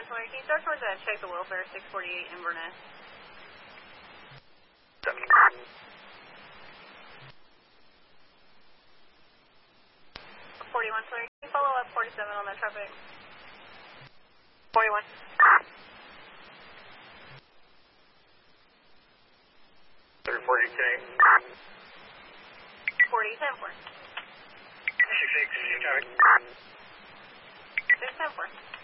Sorry, can you start towards that check the welfare 648 Inverness? 41, sorry. Can you follow up 47 on that traffic? 41. 40K. 40, 10 4. 66, traffic. 6, 10 4.